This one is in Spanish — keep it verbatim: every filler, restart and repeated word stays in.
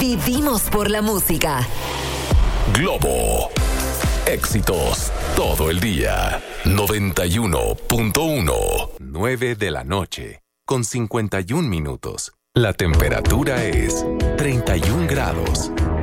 Vivimos por la música. Globo. Éxitos todo el día. noventa y uno punto uno. nueve de la noche, con cincuenta y un minutos. La temperatura es treinta y un grados.